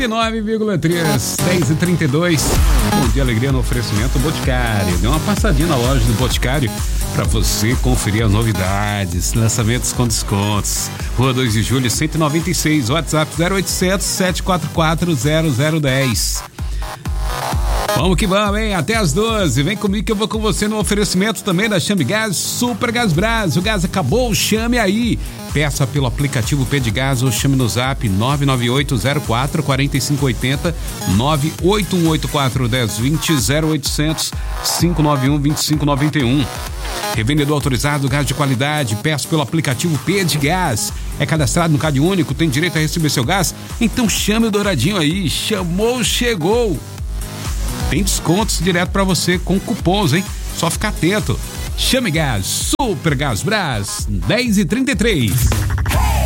9,3, 10h32. Bom dia, alegria no oferecimento Boticário. Dê uma passadinha na loja do Boticário para você conferir as novidades, lançamentos com descontos. Rua 2 de Julho, 196, WhatsApp 0800 744 0010. Vamos que vamos, hein? Até as 12. Vem comigo que eu vou com você no oferecimento também da Chame Gás, Super Gás Brás. O gás acabou, chame aí. Peça pelo aplicativo Pedigás ou chame no zap 99804-4580, 98184-1020, 0800 591 2591. Revendedor autorizado, gás de qualidade, peça pelo aplicativo Pedigás. É cadastrado no Cade Único, tem direito a receber seu gás? Então chame o Douradinho aí. Chamou, chegou. Tem descontos direto para você com cupons, hein? Só ficar atento. Chame Gás, Super Gás Brás, 10h33.